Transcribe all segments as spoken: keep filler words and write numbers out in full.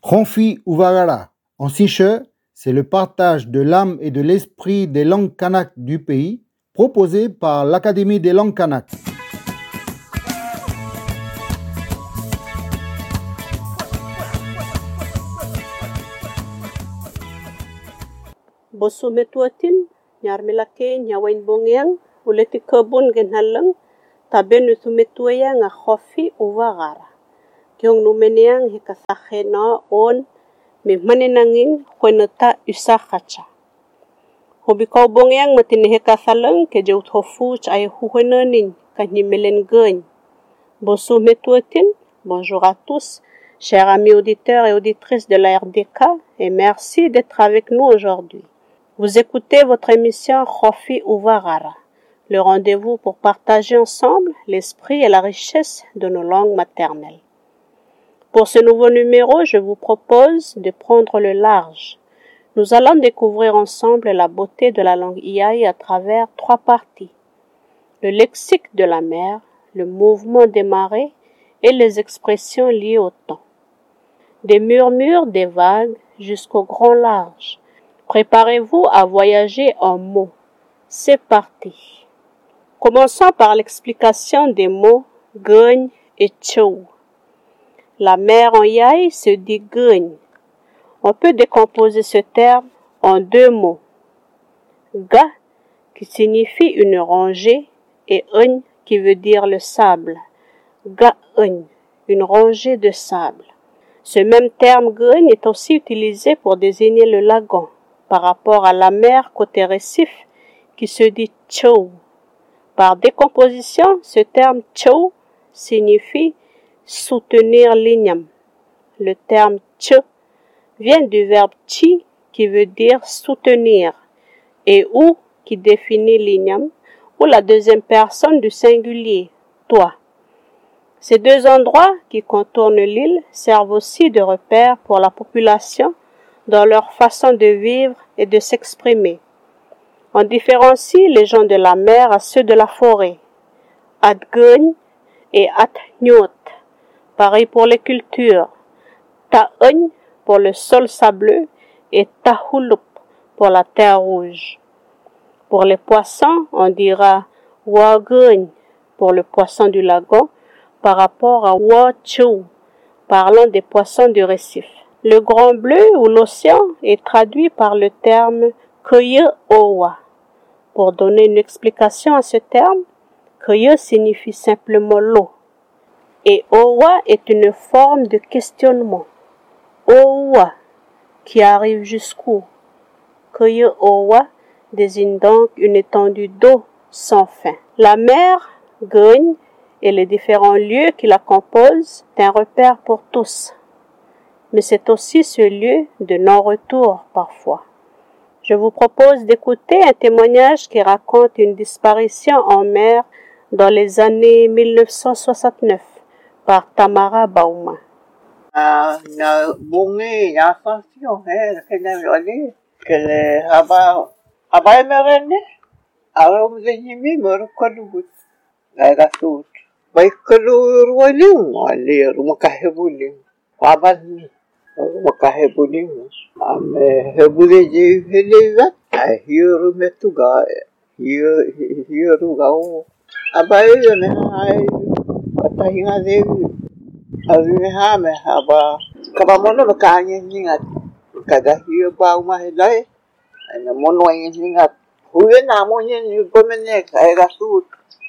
Khonfi Uvagara, en siche, c'est le partage de l'âme et de l'esprit des langues kanak du pays, proposé par l'Académie des langues kanak. Bosumetuatin, nyarmilake nyawain bongyang, uleti kebun genhalang, tabenu sumetuaya nga Khonfi Uvagara. Kyong numeniang hikasahena on, me maninangin kwenata usakacha. Hobikau bongyang matine hikasalang ke jaut hofu chay huhenanin kanimelen gagne. Bosumetuatin, bonjour à tous, chers amis auditeurs et auditrices de la R D K, et merci d'être avec nous aujourd'hui. Vous écoutez votre émission Khonfi Uvagara, le rendez-vous pour partager ensemble l'esprit et la richesse de nos langues maternelles. Pour ce nouveau numéro, je vous propose de prendre le large. Nous allons découvrir ensemble la beauté de la langue Iai à travers trois parties. Le lexique de la mer, le mouvement des marées et les expressions liées au temps. Des murmures des vagues jusqu'au grand large. Préparez-vous à voyager en mots. C'est parti. Commençons par l'explication des mots gagne et tchou. La mer en Iai se dit gagne. On peut décomposer ce terme en deux mots. Ga, qui signifie une rangée, et un, qui veut dire le sable. Ga un, une rangée de sable. Ce même terme gagne est aussi utilisé pour désigner le lagon, par rapport à la mer côté récif, qui se dit tchou. Par décomposition, ce terme tchou signifie soutenir l'igname. Le terme tche vient du verbe chi qui veut dire soutenir et ou qui définit l'igname ou la deuxième personne du singulier, toi. Ces deux endroits qui contournent l'île servent aussi de repère pour la population dans leur façon de vivre et de s'exprimer. On différencie les gens de la mer à ceux de la forêt, Adgun et Atnyot. Pareil pour les cultures, Ta'un pour le sol sableux et Tahulup pour la terre rouge. Pour les poissons, on dira Wagun pour le poisson du lagon par rapport à Wachu, parlant des poissons du récif. Le grand bleu ou l'océan est traduit par le terme Koye Owa. Pour donner une explication à ce terme, Koye signifie simplement l'eau. Et Owa est une forme de questionnement. Owa, qui arrive jusqu'où? Koye Owa désigne donc une étendue d'eau sans fin. La mer, gagne, et les différents lieux qui la composent, est un repère pour tous. Mais c'est aussi ce lieu de non-retour parfois. Je vous propose d'écouter un témoignage qui raconte une disparition en mer dans les années mille neuf cent soixante-neuf par Tamara Bauma. Ah, na bungi na fasio he kena wali kele aba aba merene aba mzenimi mor kodu ga sut bai kelu wali wali rumakahebuling wabani rumakahebuling ame hebule je heleva hiru metuga hiru hiru gao aba yene ai patahinga devi Azine hame haba kaba mono no kanya ningat kada hiyo ba uma helai ana mono yin ningat huye na mo yin ni gomene kai ga sut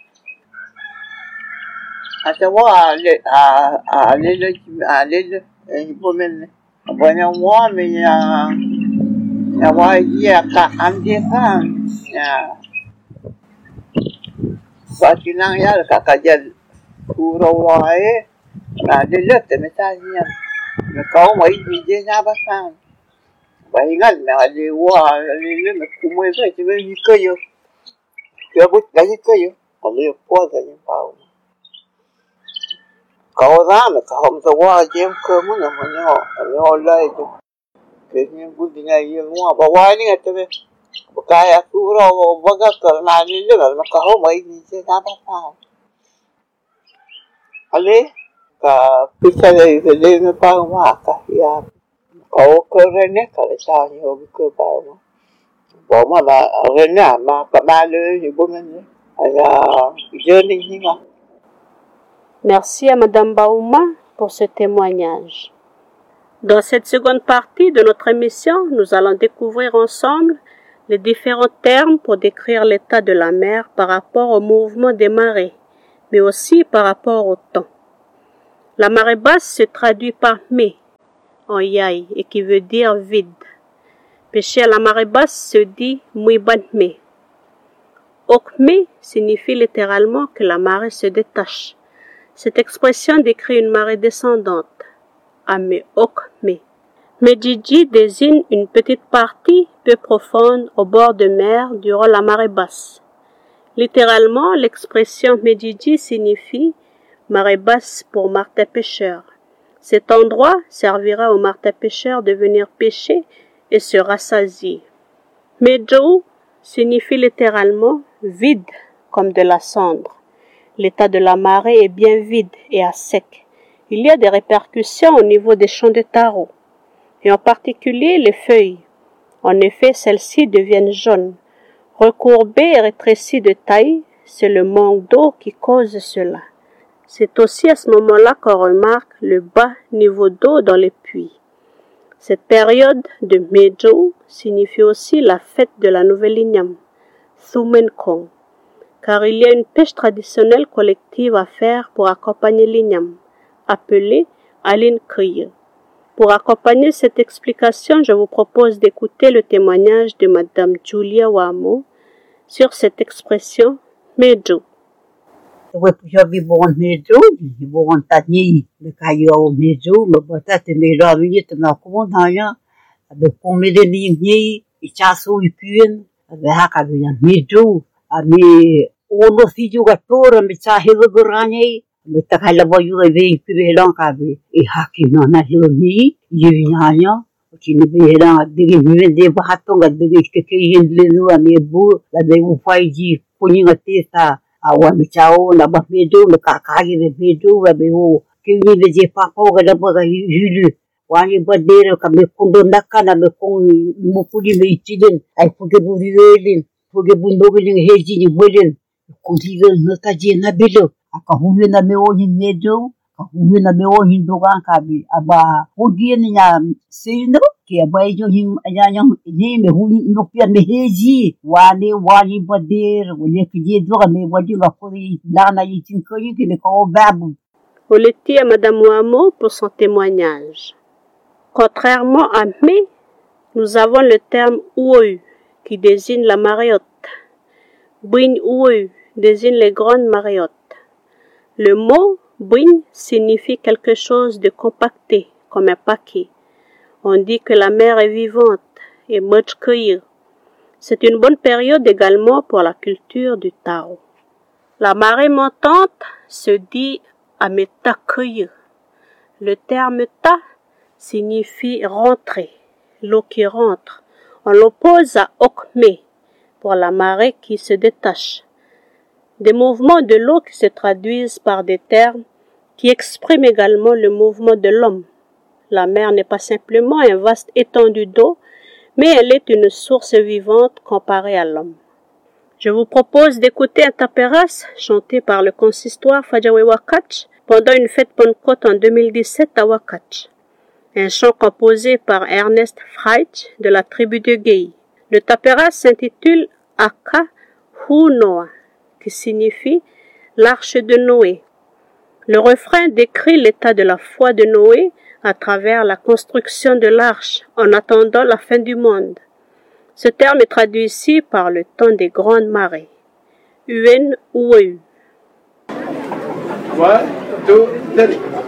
ata wa le a a le le a le le ni gomene abanya wa me ya ya wa ya ka ande kan ya Batinang ya ka kajal kuro wa e na lilit na tanya na kau mai bije na basan bai ngal na liwa lilit na kumwe sa chibe hikayo kaya but ga hikayo ali po ga ni pau kau ra na kau sa wa jem ko mo na mo no ali olai to ke ni bu dinga yi mo ba wa ni ngate kaya kuro baga karna lilit na kau mai bije na basan ali ka pisa de de me pa wa ka ya Kau ke rene kalau tanya hobi ke bawah. Bawah ma rene ma kamale ni bonne. Alors, je n'y vais. Merci à Madame Baouma pour ce témoignage. Dans cette seconde partie de notre émission, nous allons découvrir ensemble les différents termes pour décrire l'état de la mer par rapport au mouvement des marées, mais aussi par rapport au temps. La marée basse se traduit par me en yai et qui veut dire vide. Pêcher à la marée basse se dit muibanme. Okme signifie littéralement que la marée se détache. Cette expression décrit une marée descendante. Ame okme. Medjiji désigne une petite partie peu profonde au bord de mer durant la marée basse. Littéralement, l'expression Medjiji signifie marée basse pour martin-pêcheur. Cet endroit servira aux martin-pêcheurs de venir pêcher et se rassasier. Medjou signifie littéralement vide comme de la cendre. L'état de la marée est bien vide et à sec. Il y a des répercussions au niveau des champs de taro, et en particulier les feuilles. En effet, celles-ci deviennent jaunes. Recourbées et rétrécies de taille, c'est le manque d'eau qui cause cela. C'est aussi à ce moment-là qu'on remarque le bas niveau d'eau dans les puits. Cette période de Mejo signifie aussi la fête de la nouvelle igname, Thumenkong, car il y a une pêche traditionnelle collective à faire pour accompagner l'igname, appelée Alin Kriye. Pour accompagner cette explication, je vous propose d'écouter le témoignage de Madame Julia Wamo sur cette expression Mejo. We puja vi bon mejo, vi bon tani, le kayo mejo, me bota te me ravi te na ko na ya, de pomé de ligni, i chaso i puen, de haka vi mejo, a me ono fijo ga tora me cha helo gorane, me ta kala bo yu ve pi lan ka vi, i haki no na lo ni, yi na ya, ki ne ve la de vi de ba hatonga de ke ke yin le no ane bu, la de u fai ji poninga testa. Awan chao na ba medo le kakagi le medo wa be o ki ni le je pa ko ga ba ga hulu wa ni ba de ka me kundo naka na me kong mo pudi me itiden ai fuge bu rilin fuge bu no gilin heji ni bolen ko ti ga na ta je na belo aka hulu na me o ni medo ka hulu na me o hin do ga ka bi aba fuge ni ya sino ki aba jo him aya yang ni me hulu no pia me heji wa ni wa ni ba de le ki je do me wa di la ko la na yi tin ko yi ki le ko babu. Oleti à Madame Wamo pour son témoignage. Contrairement à me, nous avons le terme oueu qui désigne la marée haute. Bouin oueu désigne les grandes marées hautes. Le mot bouin signifie quelque chose de compacté, comme un paquet. On dit que la mer est vivante et much cueillir. C'est une bonne période également pour la culture du taro. La marée montante se dit ameta cueillir. Le terme ta signifie rentrer, l'eau qui rentre. On l'oppose à okme pour la marée qui se détache. Des mouvements de l'eau qui se traduisent par des termes qui expriment également le mouvement de l'homme. La mer n'est pas simplement un vaste étendue d'eau, mais elle est une source vivante comparée à l'homme. Je vous propose d'écouter un taperas chanté par le consistoire Fajawe Wakach pendant une fête Pentecôte en deux mille dix-sept à Wakach. Un chant composé par Ernest Freich de la tribu de Gei. Le taperas s'intitule Aka Hu Noah, qui signifie l'arche de Noé. Le refrain décrit l'état de la foi de Noé à travers la construction de l'arche en attendant la fin du monde. Ce terme est traduit ici par le temps des grandes marées. Uen Ueu. One, two, three.